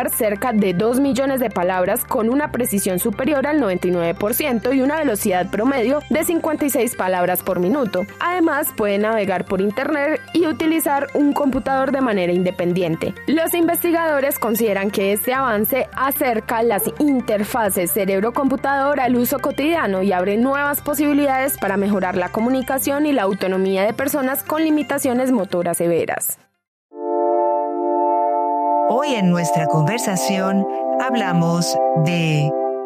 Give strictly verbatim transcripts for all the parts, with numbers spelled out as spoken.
descifrar cerca de dos millones de palabras con una precisión superior al noventa y nueve por ciento y una velocidad promedio de cincuenta y seis palabras por minuto. Además, puede navegar por internet y utilizar un computador de manera independiente. Los investigadores consideran que este avance acerca las interfaces cerebro-computador al uso cotidiano y abre nuevas posibilidades para mejorar la comunicación y la autonomía de personas con limitaciones motoras severas. Hoy en nuestra conversación hablamos de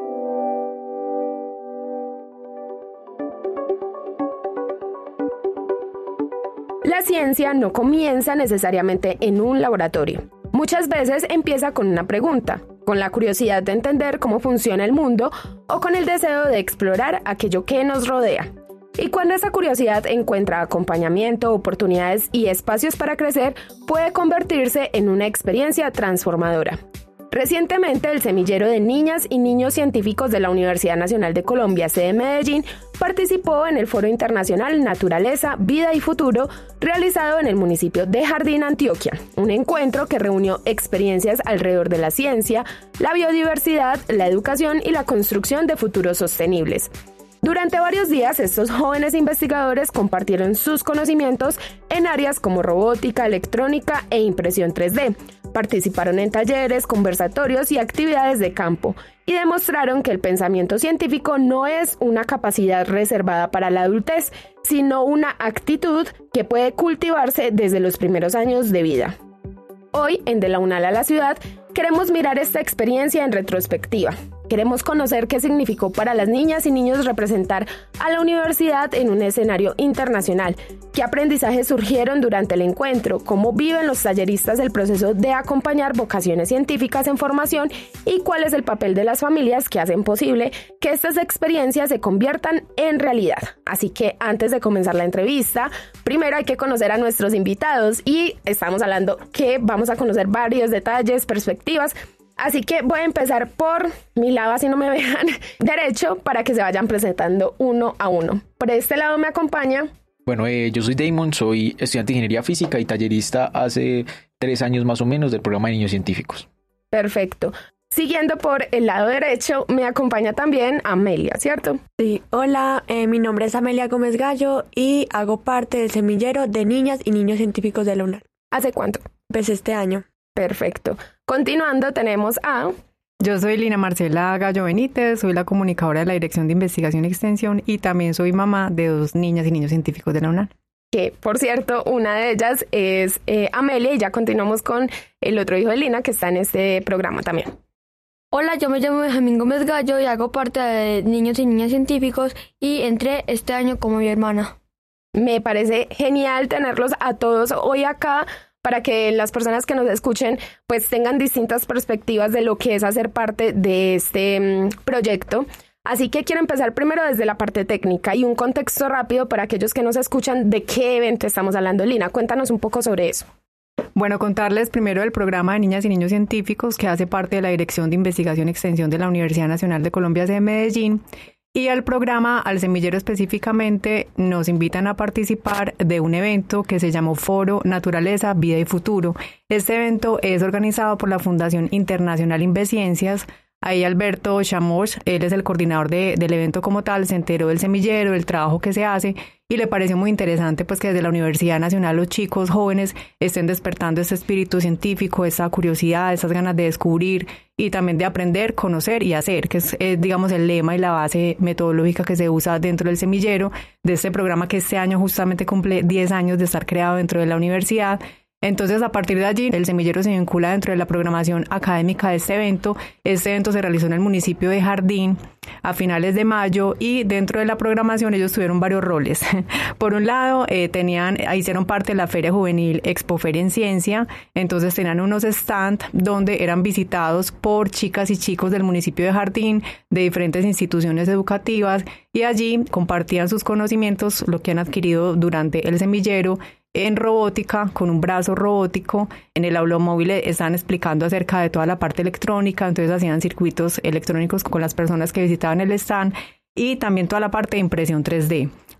la ciencia no comienza necesariamente en un laboratorio. Muchas veces empieza con una pregunta, con la curiosidad de entender cómo funciona el mundo o con el deseo de explorar aquello que nos rodea. Y cuando esa curiosidad encuentra acompañamiento, oportunidades y espacios para crecer, puede convertirse en una experiencia transformadora. Recientemente, el semillero de niñas y niños científicos de la Universidad Nacional de Colombia, sede Medellín, participó en el Foro Internacional Naturaleza, Vida y Futuro, realizado en el municipio de Jardín, Antioquia, un encuentro que reunió experiencias alrededor de la ciencia, la biodiversidad, la educación y la construcción de futuros sostenibles. Durante varios días, estos jóvenes investigadores compartieron sus conocimientos en áreas como robótica, electrónica e impresión tres D. Participaron en talleres, conversatorios y actividades de campo y demostraron que el pensamiento científico no es una capacidad reservada para la adultez, sino una actitud que puede cultivarse desde los primeros años de vida. Hoy, en De la UNAL a la Ciudad, queremos mirar esta experiencia en retrospectiva. Queremos conocer qué significó para las niñas y niños representar a la universidad en un escenario internacional, qué aprendizajes surgieron durante el encuentro, cómo viven los talleristas el proceso de acompañar vocaciones científicas en formación y cuál es el papel de las familias que hacen posible que estas experiencias se conviertan en realidad. Así que antes de comenzar la entrevista, primero hay que conocer a nuestros invitados y estamos hablando que vamos a conocer varios detalles, perspectivas. Así que voy a empezar por mi lado, así no me vean, derecho, para que se vayan presentando uno a uno. Por este lado me acompaña... Bueno, eh, yo soy Damon, soy estudiante de Ingeniería Física y tallerista hace tres años más o menos del programa de Niños Científicos. Perfecto. Siguiendo por el lado derecho, me acompaña también Amelia, ¿cierto? Sí, hola, eh, mi nombre es Amelia Gómez Gallo y hago parte del semillero de niñas y niños científicos de la UNAL. ¿Hace cuánto? Pues este año. Perfecto. Continuando, tenemos a... Yo soy Lina Marcela Gallo Benítez, soy la comunicadora de la Dirección de Investigación y Extensión y también soy mamá de dos niñas y niños científicos de la UNAL. Que, por cierto, una de ellas es eh, Amelia y ya continuamos con el otro hijo de Lina que está en este programa también. Hola, yo me llamo Benjamín Gómez Gallo y hago parte de Niños y Niñas Científicos y entré este año como mi hermana. Me parece genial tenerlos a todos hoy acá, para que las personas que nos escuchen pues tengan distintas perspectivas de lo que es hacer parte de este um, proyecto. Así que quiero empezar primero desde la parte técnica y un contexto rápido para aquellos que nos escuchan de qué evento estamos hablando. Lina, cuéntanos un poco sobre eso. Bueno, contarles primero del programa de Niñas y Niños Científicos que hace parte de la Dirección de Investigación y Extensión de la Universidad Nacional de Colombia, sede Medellín. Y al programa, al semillero específicamente, nos invitan a participar de un evento que se llamó Foro Naturaleza, Vida y Futuro. Este evento es organizado por la Fundación Internacional Inveciencias. Ahí Alberto Chamoch, él es el coordinador de, del evento como tal, se enteró del semillero, del trabajo que se hace y le pareció muy interesante pues que desde la Universidad Nacional los chicos jóvenes estén despertando ese espíritu científico, esa curiosidad, esas ganas de descubrir y también de aprender, conocer y hacer, que es, es digamos el lema y la base metodológica que se usa dentro del semillero de este programa que este año justamente cumple diez años de estar creado dentro de la universidad. Entonces, a partir de allí, el semillero se vincula dentro de la programación académica de este evento. Este evento se realizó en el municipio de Jardín a finales de mayo y dentro de la programación ellos tuvieron varios roles. Por un lado, eh, tenían, hicieron parte de la Feria Juvenil Expoferia en Ciencia, entonces tenían unos stands donde eran visitados por chicas y chicos del municipio de Jardín, de diferentes instituciones educativas y allí compartían sus conocimientos, lo que han adquirido durante el semillero, en robótica, con un brazo robótico. En el aula móvil estaban explicando acerca de toda la parte electrónica, entonces hacían circuitos electrónicos con las personas que visitaban el stand y también toda la parte de impresión tres D.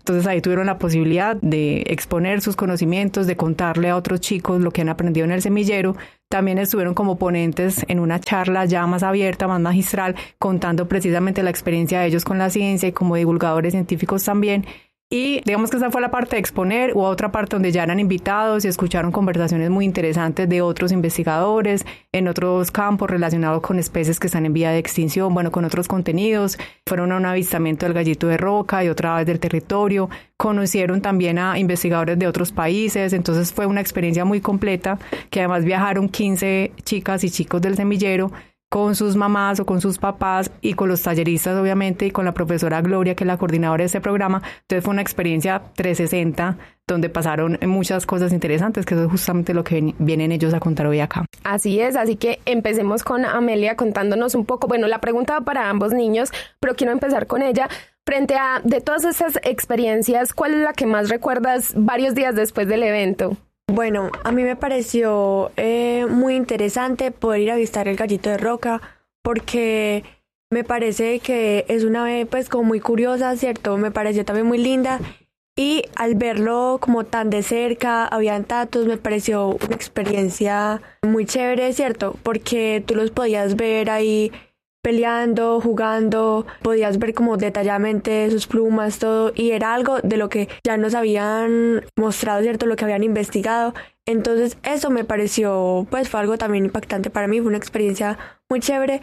Entonces ahí tuvieron la posibilidad de exponer sus conocimientos, de contarle a otros chicos lo que han aprendido en el semillero. También estuvieron como ponentes en una charla ya más abierta, más magistral, contando precisamente la experiencia de ellos con la ciencia y como divulgadores científicos también. Y digamos que esa fue la parte de exponer. Hubo otra parte donde ya eran invitados y escucharon conversaciones muy interesantes de otros investigadores en otros campos relacionados con especies que están en vía de extinción, bueno, con otros contenidos. Fueron a un avistamiento del gallito de roca y otra vez del territorio. Conocieron también a investigadores de otros países. Entonces fue una experiencia muy completa, que además viajaron quince chicas y chicos del semillero con sus mamás o con sus papás y con los talleristas, obviamente, y con la profesora Gloria, que es la coordinadora de este programa. Entonces fue una experiencia trescientos sesenta donde pasaron muchas cosas interesantes, que eso es justamente lo que vienen ellos a contar hoy acá. Así es, así que empecemos con Amelia contándonos un poco. Bueno, la pregunta va para ambos niños, pero quiero empezar con ella. Frente a, de todas estas experiencias, ¿cuál es la que más recuerdas varios días después del evento? Bueno, a mí me pareció eh, muy interesante poder ir a avistar el gallito de roca, porque me parece que es una ave pues como muy curiosa, ¿cierto? Me pareció también muy linda, y al verlo como tan de cerca, habían tatus, me pareció una experiencia muy chévere, ¿cierto? Porque tú los podías ver ahí peleando, jugando, podías ver como detalladamente sus plumas, todo, y era algo de lo que ya nos habían mostrado, ¿cierto? Lo que habían investigado. Entonces eso me pareció, pues fue algo también impactante para mí, fue una experiencia muy chévere,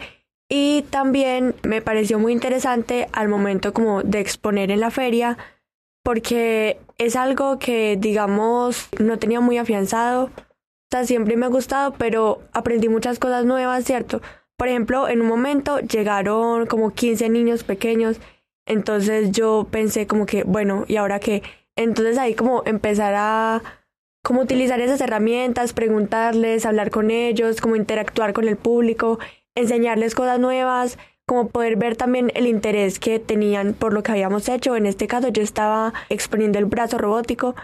y también me pareció muy interesante al momento como de exponer en la feria, porque es algo que, digamos, no tenía muy afianzado. O sea, siempre me ha gustado, pero aprendí muchas cosas nuevas, ¿cierto? Por ejemplo, en un momento llegaron como quince niños pequeños, entonces yo pensé como que, bueno, ¿y ahora qué? Entonces ahí como empezar a como utilizar esas herramientas, preguntarles, hablar con ellos, como interactuar con el público, enseñarles cosas nuevas, como poder ver también el interés que tenían por lo que habíamos hecho. En este caso yo estaba exponiendo el brazo robótico,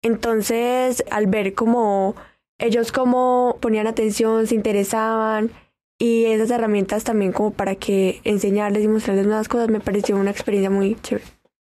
entonces al ver como ellos como ponían atención, se interesaban, y esas herramientas también como para que enseñarles y mostrarles nuevas cosas, me pareció una experiencia muy chévere.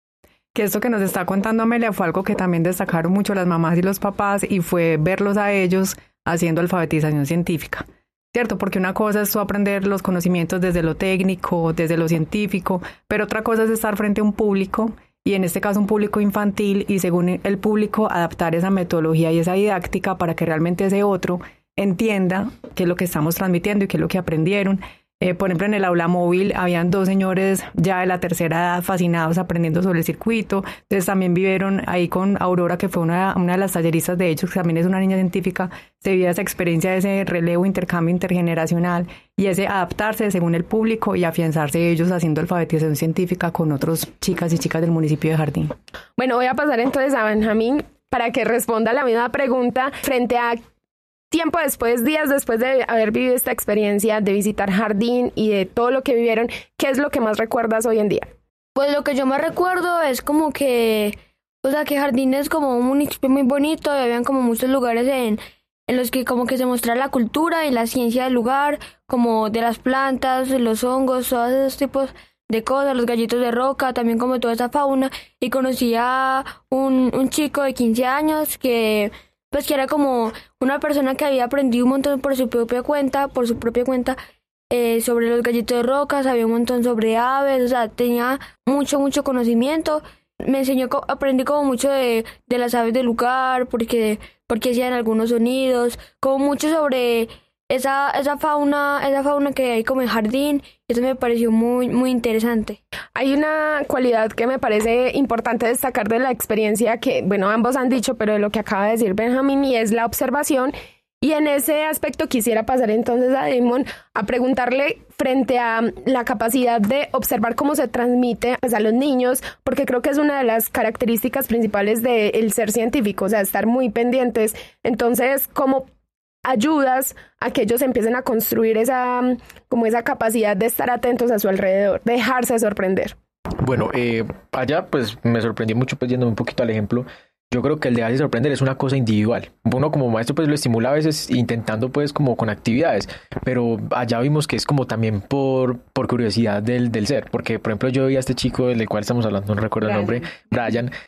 Que esto que nos está contando Amelia fue algo que también destacaron mucho las mamás y los papás, y fue verlos a ellos haciendo alfabetización científica, ¿cierto? Porque una cosa es tú aprender los conocimientos desde lo técnico, desde lo científico, pero otra cosa es estar frente a un público, y en este caso un público infantil, y según el público adaptar esa metodología y esa didáctica para que realmente ese otro entienda qué es lo que estamos transmitiendo y qué es lo que aprendieron. Eh, por ejemplo, en el aula móvil habían dos señores ya de la tercera edad fascinados aprendiendo sobre el circuito. Entonces también vivieron ahí con Aurora, que fue una, una de las talleristas de ellos, que también es una niña científica. Se vivía esa experiencia de ese relevo, intercambio intergeneracional y ese adaptarse según el público y afianzarse ellos haciendo alfabetización científica con otros chicas y chicas del municipio de Jardín. Bueno, voy a pasar entonces a Benjamín para que responda la misma pregunta frente a tiempo después, días después de haber vivido esta experiencia de visitar Jardín y de todo lo que vivieron. ¿Qué es lo que más recuerdas hoy en día? Pues lo que yo más recuerdo es como que, o sea, que Jardín es como un municipio muy bonito, y habían como muchos lugares en, en los que como que se mostraba la cultura y la ciencia del lugar, como de las plantas, los hongos, todos esos tipos de cosas, los gallitos de roca, también como toda esa fauna. Y conocí a un, un chico de quince años que pues que era como una persona que había aprendido un montón por su propia cuenta, por su propia cuenta, eh, sobre los gallitos de roca, sabía un montón sobre aves, o sea, tenía mucho, mucho conocimiento. Me enseñó, aprendí como mucho de, de las aves del lugar, porque, porque hacían algunos sonidos, como mucho sobre esa, esa fauna, esa fauna que hay como en Jardín. Eso me pareció muy, muy interesante. Hay una cualidad que me parece importante destacar de la experiencia que, bueno, ambos han dicho, pero de lo que acaba de decir Benjamín, y es la observación. Y en ese aspecto quisiera pasar entonces a Damon a preguntarle frente a la capacidad de observar cómo se transmite pues, a los niños, porque creo que es una de las características principales del ser científico, o sea, estar muy pendientes. Entonces, ¿cómo ayudas a que ellos empiecen a construir esa, como esa capacidad de estar atentos a su alrededor, dejarse sorprender? Bueno, eh, allá pues me sorprendió mucho, pues yéndome un poquito al ejemplo. Yo creo que el dejarse sorprender es una cosa individual. Uno como maestro pues lo estimula a veces intentando pues como con actividades, pero allá vimos que es como también por, por curiosidad del, del ser, porque por ejemplo yo vi a este chico del cual estamos hablando, no recuerdo el nombre, Brian,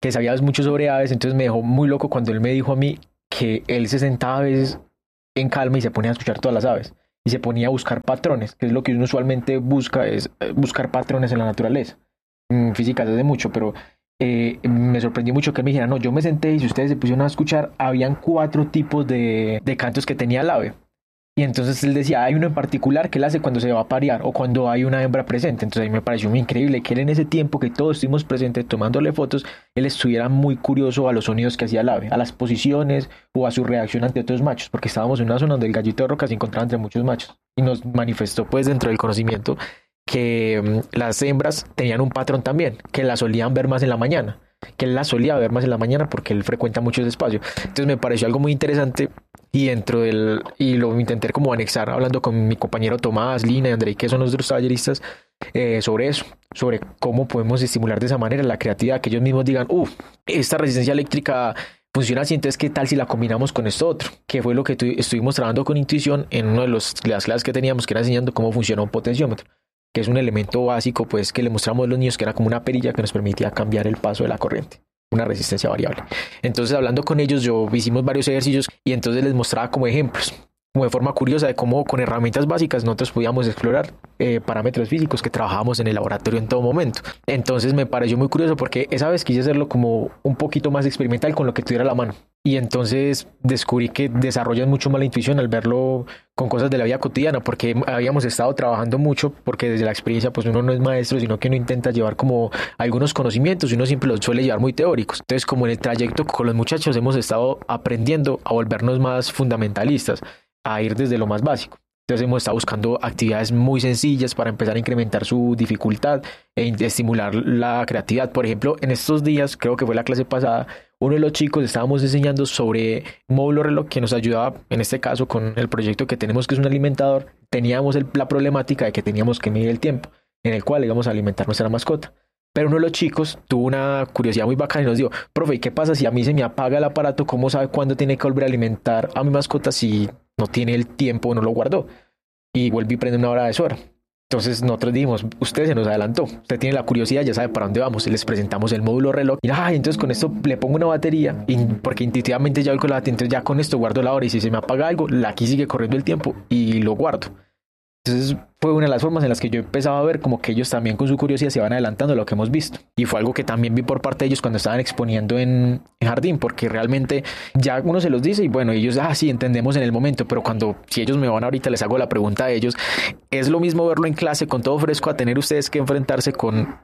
que sabía mucho sobre aves, entonces me dejó muy loco cuando él me dijo a mí que él se sentaba a veces en calma y se ponía a escuchar todas las aves y se ponía a buscar patrones, que es lo que uno usualmente busca, es buscar patrones en la naturaleza. En física se hace mucho, pero eh, me sorprendió mucho que él me dijera, no, yo me senté y si ustedes se pusieron a escuchar, habían cuatro tipos de, de cantos que tenía el ave. Y entonces él decía, hay uno en particular que él hace cuando se va a parear o cuando hay una hembra presente. Entonces a mí me pareció muy increíble que él en ese tiempo que todos estuvimos presentes tomándole fotos, él estuviera muy curioso a los sonidos que hacía el ave, a las posiciones o a su reacción ante otros machos, porque estábamos en una zona donde el gallito de roca se encontraba entre muchos machos. Y nos manifestó pues dentro del conocimiento que um, las hembras tenían un patrón también, que las solían ver más en la mañana, que él las solía ver más en la mañana porque él frecuenta mucho ese espacio. Entonces me pareció algo muy interesante y dentro del y lo intenté como anexar hablando con mi compañero Tomás, Lina y Andrei, que son los otros talleristas, eh, sobre eso, sobre cómo podemos estimular de esa manera la creatividad, que ellos mismos digan, uff, esta resistencia eléctrica funciona así, entonces qué tal si la combinamos con esto otro, que fue lo que tu, estuvimos trabajando con intuición en una de los, las clases que teníamos, que era enseñando cómo funciona un potenciómetro, que es un elemento básico pues que le mostramos a los niños, que era como una perilla que nos permitía cambiar el paso de la corriente, una resistencia variable. Entonces hablando con ellos yo hicimos varios ejercicios y entonces les mostraba como ejemplos, como de forma curiosa de cómo con herramientas básicas nosotros podíamos explorar eh, parámetros físicos que trabajábamos en el laboratorio en todo momento. Entonces me pareció muy curioso porque esa vez quise hacerlo como un poquito más experimental con lo que tuviera a la mano. Y entonces descubrí que desarrollan mucho más la intuición al verlo con cosas de la vida cotidiana, porque habíamos estado trabajando mucho, porque desde la experiencia pues uno no es maestro, sino que uno intenta llevar como algunos conocimientos y uno siempre los suele llevar muy teóricos. Entonces como en el trayecto con los muchachos hemos estado aprendiendo a volvernos más fundamentalistas, a ir desde lo más básico. Entonces hemos estado buscando actividades muy sencillas para empezar a incrementar su dificultad e estimular la creatividad. Por ejemplo, en estos días, creo que fue la clase pasada, uno de los chicos estábamos enseñando sobre un módulo reloj que nos ayudaba, en este caso con el proyecto que tenemos, que es un alimentador. Teníamos el, la problemática de que teníamos que medir el tiempo en el cual íbamos a alimentar nuestra mascota. Pero uno de los chicos tuvo una curiosidad muy bacana y nos dijo, profe, ¿y qué pasa si a mí se me apaga el aparato? ¿Cómo sabe cuándo tiene que volver a alimentar a mi mascota si no tiene el tiempo o no lo guardó? Y vuelve y prende una hora de su hora. Entonces nosotros dijimos, usted se nos adelantó, usted tiene la curiosidad, ya sabe para dónde vamos. Y les presentamos el módulo reloj. Y ah, entonces con esto le pongo una batería, y porque intuitivamente ya voy con la batería, entonces ya con esto guardo la hora y si se me apaga algo, la aquí sigue corriendo el tiempo y lo guardo. Entonces fue una de las formas en las que yo empezaba a ver como que ellos también con su curiosidad se van adelantando a lo que hemos visto. Y fue algo que también vi por parte de ellos cuando estaban exponiendo en, en jardín, porque realmente ya uno se los dice y bueno, ellos, ah, sí, entendemos en el momento, pero cuando, si ellos me van ahorita, les hago la pregunta a ellos, es lo mismo verlo en clase con todo fresco a tener ustedes que enfrentarse con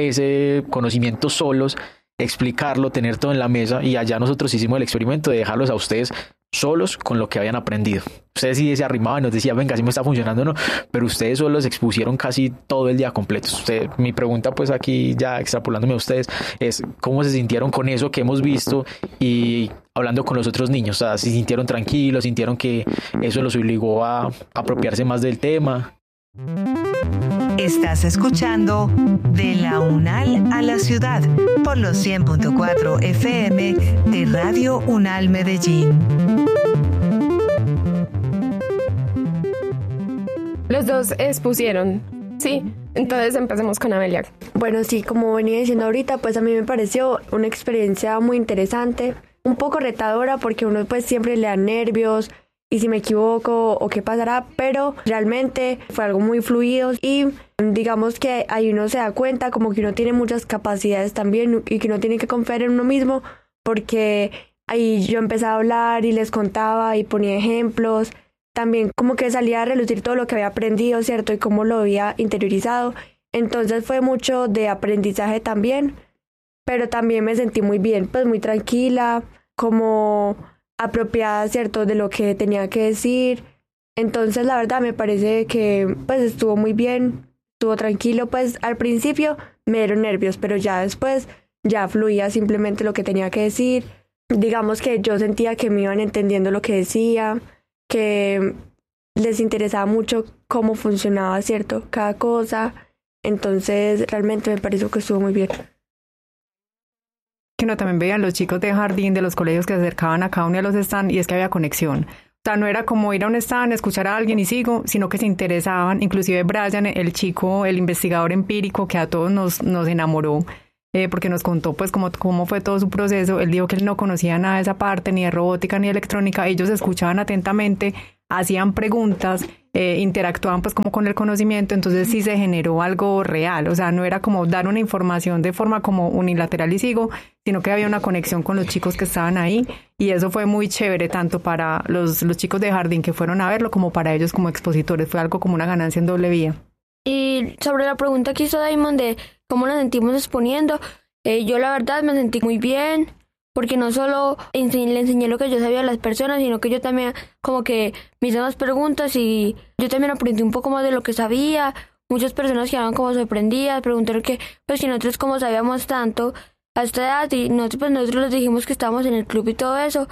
ese conocimiento solos, explicarlo, tener todo en la mesa, y allá nosotros hicimos el experimento de dejarlos a ustedes solos con lo que habían aprendido. Ustedes sí se arrimaban y nos decían, venga, si me está funcionando o no, pero ustedes solos expusieron casi todo el día completo. Usted, mi pregunta pues aquí ya extrapolándome a ustedes es cómo se sintieron con eso que hemos visto y hablando con los otros niños, o sea, si sintieron tranquilos, sintieron que eso los obligó a apropiarse más del tema. Estás escuchando De la UNAL a la Ciudad por los cien punto cuatro F M de Radio UNAL Medellín. Los dos expusieron, sí. Entonces empecemos con Amelia. Bueno, sí, como venía diciendo ahorita, pues a mí me pareció una experiencia muy interesante, un poco retadora porque uno pues siempre le da nervios y si me equivoco o qué pasará, pero realmente fue algo muy fluido y digamos que ahí uno se da cuenta como que uno tiene muchas capacidades también y que uno tiene que confiar en uno mismo, porque ahí yo empezaba a hablar y les contaba y ponía ejemplos, también como que salía a relucir todo lo que había aprendido, ¿cierto? Y cómo lo había interiorizado, entonces fue mucho de aprendizaje también, pero también me sentí muy bien, pues muy tranquila, como apropiada, ¿cierto?, de lo que tenía que decir. Entonces la verdad me parece que pues estuvo muy bien, estuvo tranquilo. Pues al principio me dieron nervios, pero ya después ya fluía simplemente lo que tenía que decir. Digamos que yo sentía que me iban entendiendo lo que decía, que les interesaba mucho cómo funcionaba, ¿cierto?, cada cosa. Entonces realmente me pareció que estuvo muy bien. Que uno también veía los chicos de jardín de los colegios que se acercaban a cada uno de los stands y es que había conexión. O sea, no era como ir a un stand, escuchar a alguien y sigo, sino que se interesaban. Inclusive Brian, el chico, el investigador empírico que a todos nos, nos enamoró, eh, porque nos contó pues cómo, cómo fue todo su proceso. Él dijo que él no conocía nada de esa parte, ni de robótica ni de electrónica. Ellos escuchaban atentamente, hacían preguntas, eh, interactuaban pues como con el conocimiento, entonces sí se generó algo real, o sea, no era como dar una información de forma como unilateral y sigo, sino que había una conexión con los chicos que estaban ahí, y eso fue muy chévere tanto para los, los chicos de jardín que fueron a verlo como para ellos como expositores. Fue algo como una ganancia en doble vía. Y sobre la pregunta que hizo Damon de cómo nos sentimos exponiendo, eh, yo la verdad me sentí muy bien, porque no solo ense- le enseñé lo que yo sabía a las personas, sino que yo también como que me hice más preguntas y yo también aprendí un poco más de lo que sabía. Muchas personas quedaban como sorprendidas, preguntaron que pues si nosotros como sabíamos tanto a esta edad, y nosotros pues nosotros les dijimos que estábamos en el club y todo eso.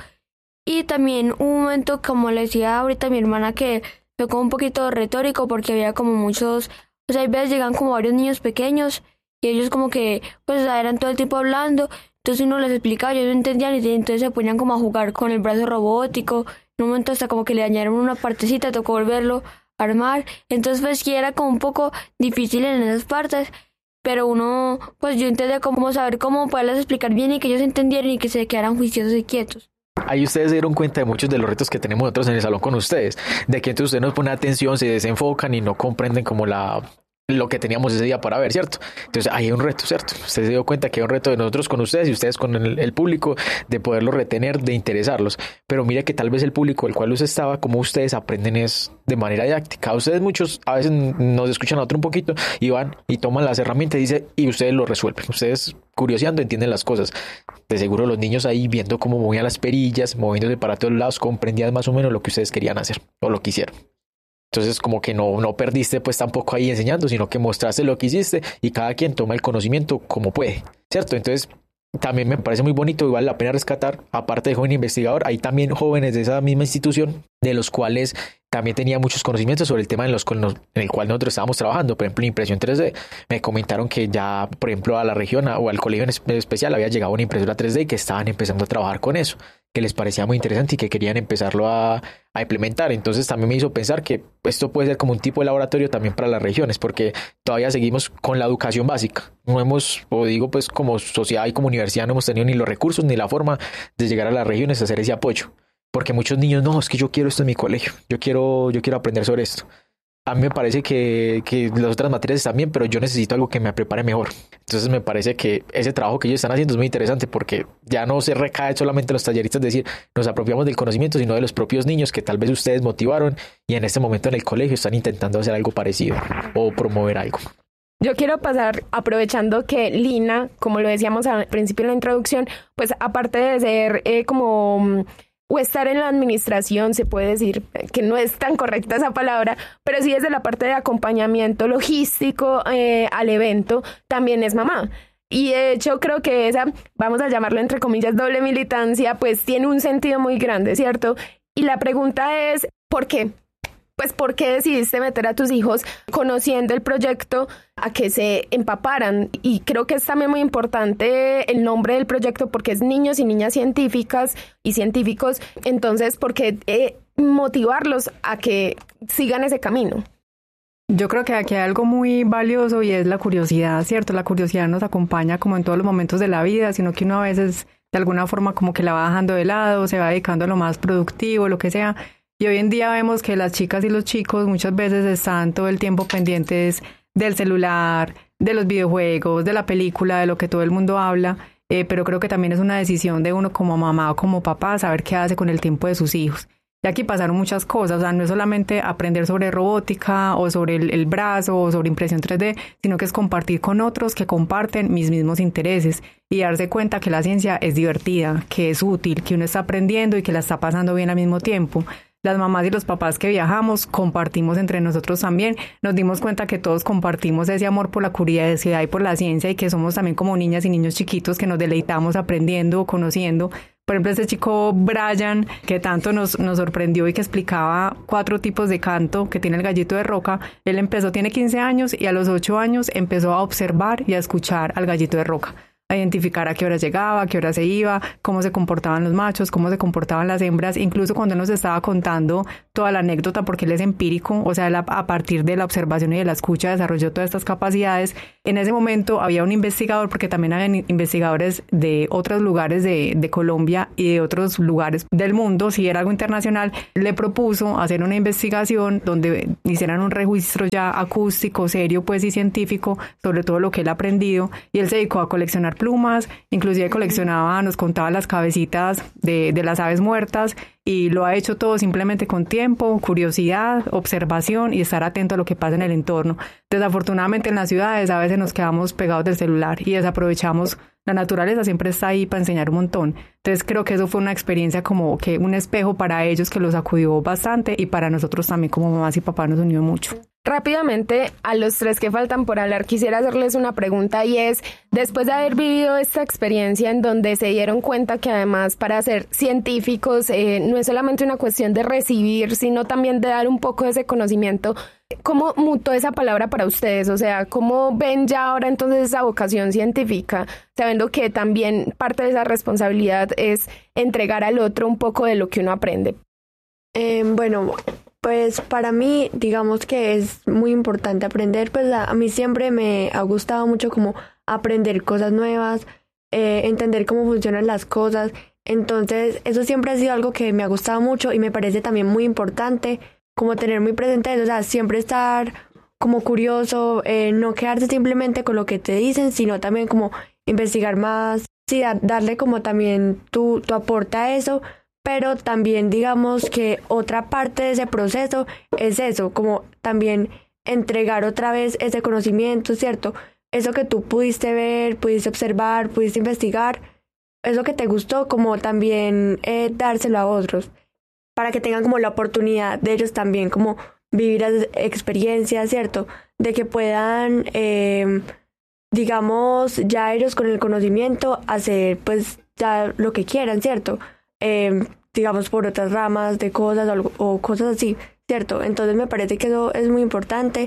Y también un momento, como le decía ahorita a mi hermana, que fue como un poquito retórico, porque había como muchos, o sea, a veces llegan como varios niños pequeños y ellos como que pues eran todo el tiempo hablando. Entonces uno les explicaba, ellos no entendían, y entonces se ponían como a jugar con el brazo robótico. En un momento hasta como que le dañaron una partecita, tocó volverlo a armar. Entonces pues sí era como un poco difícil en esas partes, pero uno, pues yo entendía cómo saber cómo poderles explicar bien y que ellos entendieran y que se quedaran juiciosos y quietos. Ahí ustedes se dieron cuenta de muchos de los retos que tenemos nosotros en el salón con ustedes, de que entonces ustedes nos ponen atención, se desenfocan y no comprenden como la... lo que teníamos ese día para ver, ¿cierto? Entonces ahí hay un reto, ¿cierto? Usted se dio cuenta que hay un reto de nosotros con ustedes y ustedes con el, el público, de poderlos retener, de interesarlos. Pero mire que tal vez el público el cual usted estaba, como ustedes aprenden es de manera didáctica. Ustedes muchos a veces nos escuchan a otro un poquito y van y toman las herramientas y, dice, y ustedes lo resuelven. Ustedes curioseando entienden las cosas. De seguro los niños ahí viendo cómo movían las perillas, moviéndose para todos lados, comprendían más o menos lo que ustedes querían hacer o lo que hicieron. Entonces como que no, no perdiste pues tampoco ahí enseñando, sino que mostraste lo que hiciste y cada quien toma el conocimiento como puede, ¿cierto? Entonces también me parece muy bonito y vale la pena rescatar, aparte de joven investigador, hay también jóvenes de esa misma institución, de los cuales también tenía muchos conocimientos sobre el tema en, los, en el cual nosotros estábamos trabajando, por ejemplo, impresión tres D. Me comentaron que ya, por ejemplo, a la región o al colegio en especial había llegado una impresora tres D y que estaban empezando a trabajar con eso, que les parecía muy interesante y que querían empezarlo a, a implementar. Entonces también me hizo pensar que esto puede ser como un tipo de laboratorio también para las regiones, porque todavía seguimos con la educación básica. No hemos, o digo pues como sociedad y como universidad, no hemos tenido ni los recursos ni la forma de llegar a las regiones a hacer ese apoyo. Porque muchos niños, no, es que yo quiero esto en mi colegio, yo quiero, yo quiero aprender sobre esto. A mí me parece que, que las otras materias están bien, pero yo necesito algo que me prepare mejor. Entonces me parece que ese trabajo que ellos están haciendo es muy interesante, porque ya no se recae solamente en los talleristas, es decir, nos apropiamos del conocimiento, sino de los propios niños que tal vez ustedes motivaron y en este momento en el colegio están intentando hacer algo parecido o promover algo. Yo quiero pasar, aprovechando que Lina, como lo decíamos al principio en la introducción, pues aparte de ser eh, como... o estar en la administración, se puede decir que no es tan correcta esa palabra, pero sí desde la parte de acompañamiento logístico eh, al evento, también es mamá. Y de hecho creo que esa, vamos a llamarlo entre comillas, doble militancia, pues tiene un sentido muy grande, ¿cierto? Y la pregunta es, ¿por qué? Pues, ¿por qué decidiste meter a tus hijos conociendo el proyecto a que se empaparan? Y creo que es también muy importante el nombre del proyecto, porque es niños y niñas científicas y científicos. Entonces, ¿por qué eh, motivarlos a que sigan ese camino? Yo creo que aquí hay algo muy valioso y es la curiosidad, ¿cierto? La curiosidad nos acompaña como en todos los momentos de la vida, sino que uno a veces de alguna forma como que la va dejando de lado, se va dedicando a lo más productivo, lo que sea. Y hoy en día vemos que las chicas y los chicos muchas veces están todo el tiempo pendientes del celular, de los videojuegos, de la película, de lo que todo el mundo habla, eh, pero creo que también es una decisión de uno como mamá o como papá saber qué hace con el tiempo de sus hijos. Y aquí pasaron muchas cosas, o sea, no es solamente aprender sobre robótica o sobre el, el brazo o sobre impresión tres D, sino que es compartir con otros que comparten mis mismos intereses y darse cuenta que la ciencia es divertida, que es útil, que uno está aprendiendo y que la está pasando bien al mismo tiempo. Las mamás y los papás que viajamos compartimos entre nosotros también, nos dimos cuenta que todos compartimos ese amor por la curiosidad y por la ciencia y que somos también como niñas y niños chiquitos que nos deleitamos aprendiendo o conociendo. Por ejemplo, este chico Brian, que tanto nos, nos sorprendió y que explicaba cuatro tipos de canto que tiene el gallito de roca, él empezó, tiene quince años y a los ocho años empezó a observar y a escuchar al gallito de roca. a identificar a qué hora llegaba, a qué hora se iba, cómo se comportaban los machos, cómo se comportaban las hembras, incluso cuando él nos estaba contando toda la anécdota, porque él es empírico, o sea, él a, a partir de la observación y de la escucha desarrolló todas estas capacidades. En ese momento había un investigador, porque también había investigadores de otros lugares de, de Colombia y de otros lugares del mundo, si era algo internacional, le propuso hacer una investigación donde hicieran un registro ya acústico, serio, pues, y científico sobre todo lo que él ha aprendido, y él se dedicó a coleccionar plumas, inclusive coleccionaba, nos contaba las cabecitas de, de las aves muertas, y lo ha hecho todo simplemente con tiempo, curiosidad, observación y estar atento a lo que pasa en el entorno. Desafortunadamente en las ciudades a veces nos quedamos pegados del celular y desaprovechamos. La naturaleza siempre está ahí para enseñar un montón. Entonces creo que eso fue una experiencia como que un espejo para ellos que los acudió bastante, y para nosotros también como mamás y papás nos unió mucho. Rápidamente, a los tres que faltan por hablar, quisiera hacerles una pregunta, y es, después de haber vivido esta experiencia en donde se dieron cuenta que además para ser científicos eh, no es solamente una cuestión de recibir, sino también de dar un poco de ese conocimiento, ¿cómo mutó esa palabra para ustedes? O sea, ¿cómo ven ya ahora entonces esa vocación científica, sabiendo que también parte de esa responsabilidad es entregar al otro un poco de lo que uno aprende? Eh, bueno... Pues para mí, digamos que es muy importante aprender, pues a, a mí siempre me ha gustado mucho como aprender cosas nuevas, eh, entender cómo funcionan las cosas, entonces eso siempre ha sido algo que me ha gustado mucho y me parece también muy importante, como tener muy presente eso, o sea, siempre estar como curioso, eh, no quedarse simplemente con lo que te dicen, sino también como investigar más, sí, da, darle como también tu, tu aporte a eso. Pero también digamos que otra parte de ese proceso es eso, como también entregar otra vez ese conocimiento, ¿cierto? Eso que tú pudiste ver, pudiste observar, pudiste investigar, eso que te gustó, como también eh, dárselo a otros, para que tengan como la oportunidad de ellos también como vivir las experiencias, ¿cierto? De que puedan, eh, digamos, ya ellos con el conocimiento hacer pues ya lo que quieran, ¿cierto? Eh, digamos por otras ramas de cosas o, o cosas así, ¿cierto? Entonces me parece que eso es muy importante,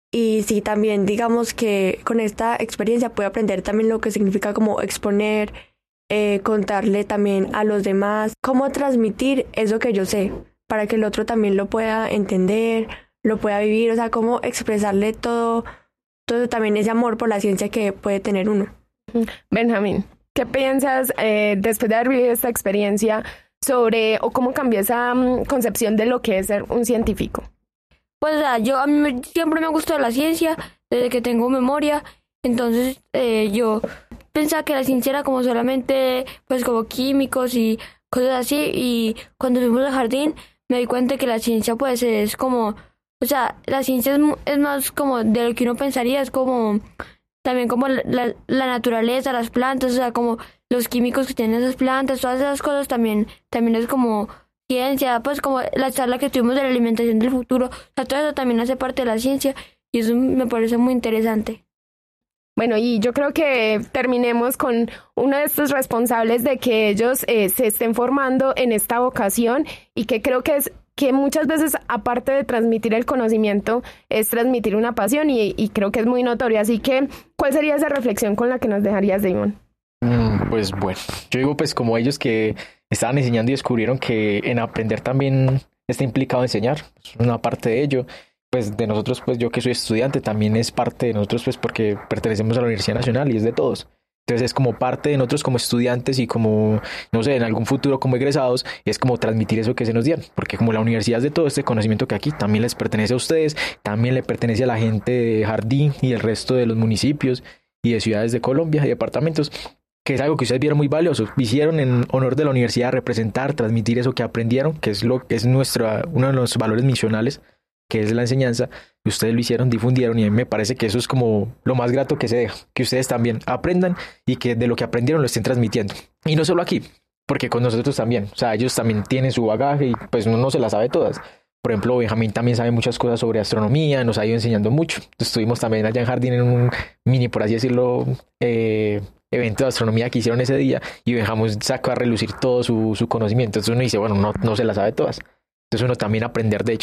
y sí, también digamos que con esta experiencia puedo aprender también lo que significa como exponer, eh, contarle también a los demás, cómo transmitir eso que yo sé, para que el otro también lo pueda entender, lo pueda vivir, o sea, cómo expresarle todo, todo también ese amor por la ciencia que puede tener uno. Benjamín, ¿qué piensas eh, después de haber vivido esta experiencia sobre, o cómo cambió esa um, concepción de lo que es ser un científico? Pues o sea, yo a mí me, siempre me ha gustado la ciencia desde que tengo memoria, entonces eh, yo pensaba que la ciencia era como solamente pues como químicos y cosas así, y cuando fuimos al jardín me di cuenta que la ciencia pues es como, o sea, la ciencia es, es más como de lo que uno pensaría, es como también como la, la, la naturaleza, las plantas, o sea, como los químicos que tienen esas plantas, todas esas cosas también, también es como ciencia, pues como la charla que tuvimos de la alimentación del futuro, o sea, todo eso también hace parte de la ciencia, y eso me parece muy interesante. Bueno, y yo creo que terminemos con uno de estos responsables de que ellos eh, se estén formando en esta vocación, y que creo que es que muchas veces, aparte de transmitir el conocimiento, es transmitir una pasión, y, y creo que es muy notorio. Así que, ¿cuál sería esa reflexión con la que nos dejarías, Damon? Mm, pues bueno, yo digo pues como ellos que estaban enseñando y descubrieron que en aprender también está implicado enseñar, es una parte de ello. Pues de nosotros, pues yo que soy estudiante, también es parte de nosotros, pues porque pertenecemos a la Universidad Nacional y es de todos. Entonces es como parte de nosotros como estudiantes y como, no sé, en algún futuro como egresados, es como transmitir eso que se nos dieron, porque como la universidad es de todo, este conocimiento que aquí también les pertenece a ustedes, también le pertenece a la gente de Jardín y el resto de los municipios y de ciudades de Colombia y departamentos, que es algo que ustedes vieron muy valioso, hicieron en honor de la universidad representar, transmitir eso que aprendieron, que es lo que es nuestra, uno de los valores misionales, que es la enseñanza. Ustedes lo hicieron, difundieron, y a mí me parece que eso es como lo más grato que se deja, que ustedes también aprendan y que de lo que aprendieron lo estén transmitiendo. Y no solo aquí, porque con nosotros también, o sea, ellos también tienen su bagaje y pues uno no se las sabe todas. Por ejemplo, Benjamín también sabe muchas cosas sobre astronomía, nos ha ido enseñando mucho. Estuvimos también allá en Jardín en un mini, por así decirlo, eh, evento de astronomía que hicieron ese día, y Benjamín sacó a relucir todo su, su conocimiento. Entonces uno dice, bueno, no, no se las sabe todas. Entonces uno también aprender de ellos.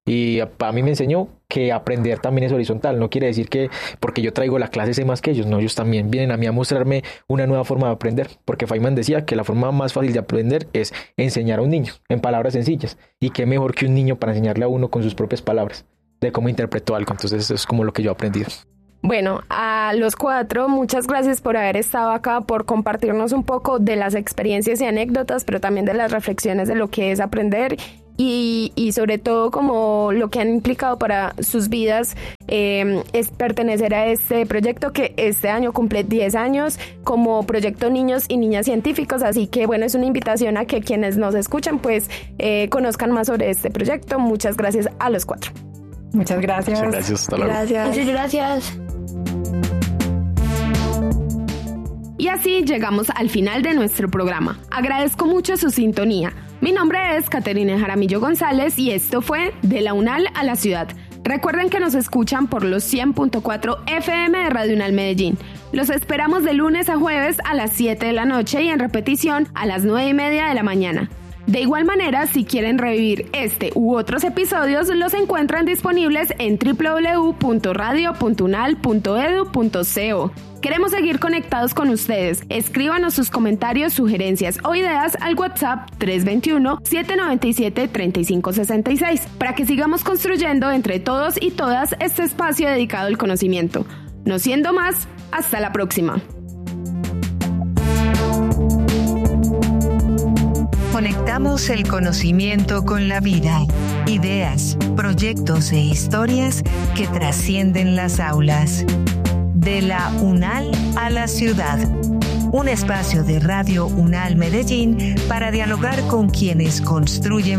Y a, a mí me enseñó que aprender también es horizontal. No quiere decir que porque yo traigo la clase sé más que ellos. No, ellos también vienen a mí a mostrarme una nueva forma de aprender. Porque Feynman decía que la forma más fácil de aprender es enseñar a un niño en palabras sencillas. Y qué mejor que un niño para enseñarle a uno con sus propias palabras de cómo interpretó algo. Entonces eso es como lo que yo he aprendido. Bueno, a los cuatro, muchas gracias por haber estado acá, por compartirnos un poco de las experiencias y anécdotas, pero también de las reflexiones de lo que es aprender y, y sobre todo como lo que han implicado para sus vidas eh, es pertenecer a este proyecto que este año cumple diez años como Proyecto Niños y Niñas Científicos, así que bueno, es una invitación a que quienes nos escuchan pues eh, conozcan más sobre este proyecto. Muchas gracias a los cuatro. Muchas gracias. Muchas gracias. Hasta luego. Gracias. Muchas gracias. Y así llegamos al final de nuestro programa. Agradezco mucho su sintonía. Mi nombre es Caterina Jaramillo González y esto fue De la UNAL a la Ciudad. Recuerden que nos escuchan por los cien punto cuatro F M de Radio UNAL Medellín. Los esperamos de lunes a jueves a las siete de la noche y en repetición a las nueve y media de la mañana. De igual manera, si quieren revivir este u otros episodios, los encuentran disponibles en doble u doble u doble u punto radio punto unal punto edu punto co. Queremos seguir conectados con ustedes. Escríbanos sus comentarios, sugerencias o ideas al WhatsApp tres dos uno, siete nueve siete, tres cinco seis seis para que sigamos construyendo entre todos y todas este espacio dedicado al conocimiento. No siendo más, hasta la próxima. Conectamos el conocimiento con la vida, ideas, proyectos e historias que trascienden las aulas. De la UNAL a la Ciudad, un espacio de Radio UNAL Medellín para dialogar con quienes construyen